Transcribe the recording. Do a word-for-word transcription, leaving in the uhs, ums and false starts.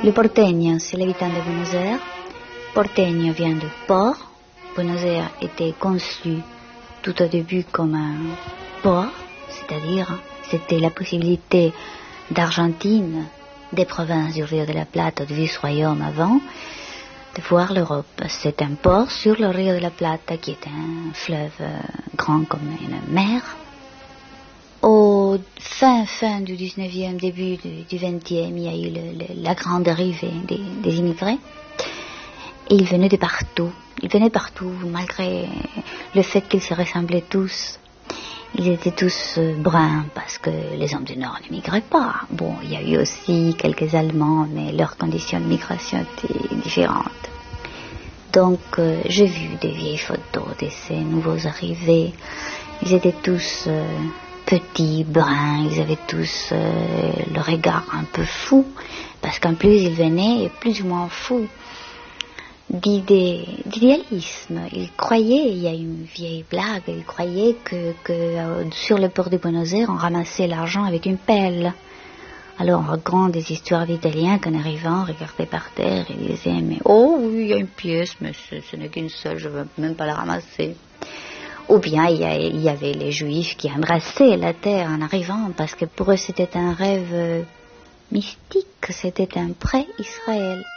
Le porteño, c'est l'habitant de Buenos Aires. Porteño vient de port. Buenos Aires était conçu tout au début comme un port, c'est-à-dire c'était la possibilité d'Argentine, des provinces du Rio de la Plata, du Vice-Royaume avant, de voir l'Europe. C'est un port sur le Rio de la Plata qui est un fleuve grand comme une mer. Au fin, fin du dix-neuvième, début du, du vingtième, il y a eu le, le, la grande arrivée des, des immigrés. Et ils venaient de partout. Ils venaient partout, malgré le fait qu'ils se ressemblaient tous. Ils étaient tous euh, bruns, parce que les hommes du Nord n'immigraient pas. Bon, il y a eu aussi quelques Allemands, mais leurs conditions de migration étaient différentes. Donc, euh, j'ai vu des vieilles photos de ces nouveaux arrivés. Ils étaient tous... Euh, petits, bruns, ils avaient tous euh, le regard un peu fou, parce qu'en plus ils venaient plus ou moins fous d'idée, d'idéalisme. Ils croyaient, il y a une vieille blague, ils croyaient que, que euh, sur le port de Buenos Aires on ramassait l'argent avec une pelle. Alors on raconte des histoires d'Italiens qu'en arrivant, regardaient par terre et disaient mais oh oui, il y a une pièce, mais ce, ce n'est qu'une seule, je ne veux même pas la ramasser. Ou bien il y, a, il y avait les Juifs qui embrassaient la terre en arrivant, parce que pour eux c'était un rêve mystique, c'était un pré-Israël.